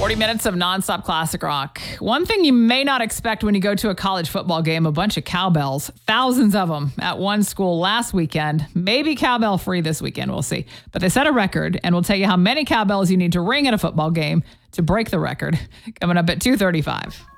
40 minutes of nonstop classic rock. One thing you may not expect when you go to a college football game, a bunch of cowbells, thousands of them at one school last weekend. Maybe cowbell free this weekend, we'll see. But they set a record, and we'll tell you how many cowbells you need to ring at a football game to break the record. Coming up at 2:35.